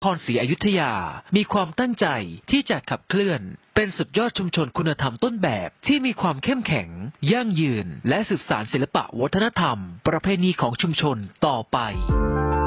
พรศรีอยุธยามีความตั้งใจที่จะขับเคลื่อนเป็นสุดยอดชุมชนคุณธรรมต้นแบบที่มีความเข้มแข็งยั่งยืนและสืบสานศิลปะวัฒนธรรมประเพณีของชุมชนต่อไป